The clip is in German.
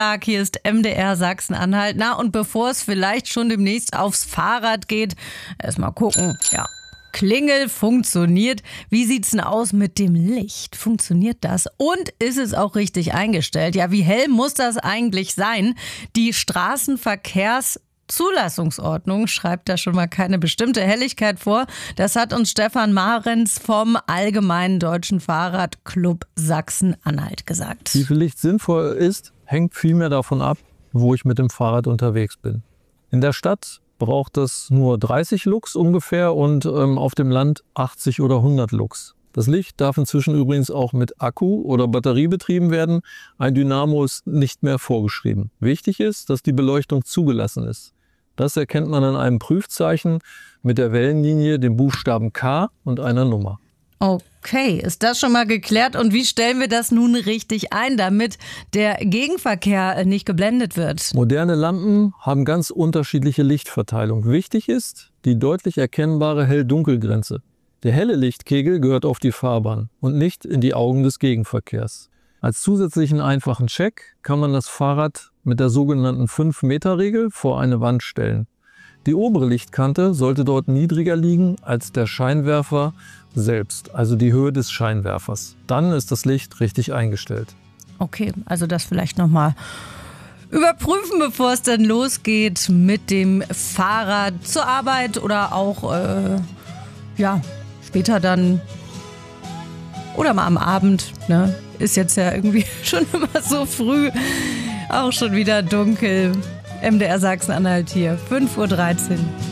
Hier ist MDR Sachsen-Anhalt. Na, und bevor es vielleicht schon demnächst aufs Fahrrad geht, erstmal gucken. Ja, Klingel funktioniert. Wie sieht's denn aus mit dem Licht? Funktioniert das? Und ist es auch richtig eingestellt? Ja, wie hell muss das eigentlich sein? Die Straßenverkehrszulassungsordnung schreibt da schon mal keine bestimmte Helligkeit vor. Das hat uns Stefan Marenz vom Allgemeinen Deutschen Fahrradclub Sachsen-Anhalt gesagt. Wie viel Licht sinnvoll ist, hängt vielmehr davon ab, wo ich mit dem Fahrrad unterwegs bin. In der Stadt braucht es nur 30 Lux ungefähr und auf dem Land 80 oder 100 Lux. Das Licht darf inzwischen übrigens auch mit Akku oder Batterie betrieben werden. Ein Dynamo ist nicht mehr vorgeschrieben. Wichtig ist, dass die Beleuchtung zugelassen ist. Das erkennt man an einem Prüfzeichen mit der Wellenlinie, dem Buchstaben K und einer Nummer. Okay, ist das schon mal geklärt? Und wie stellen wir das nun richtig ein, damit der Gegenverkehr nicht geblendet wird? Moderne Lampen haben ganz unterschiedliche Lichtverteilung. Wichtig ist die deutlich erkennbare Hell-Dunkel-Grenze. Der helle Lichtkegel gehört auf die Fahrbahn und nicht in die Augen des Gegenverkehrs. Als zusätzlichen einfachen Check kann man das Fahrrad mit der sogenannten 5-Meter-Regel vor eine Wand stellen. Die obere Lichtkante sollte dort niedriger liegen als der Scheinwerfer selbst, also die Höhe des Scheinwerfers. Dann ist das Licht richtig eingestellt. Okay, also das vielleicht nochmal überprüfen, bevor es dann losgeht mit dem Fahrrad zur Arbeit oder auch später dann oder mal am Abend. Ne? Ist jetzt ja irgendwie schon immer so früh, auch schon wieder dunkel. MDR Sachsen-Anhalt hier, 5:13 Uhr.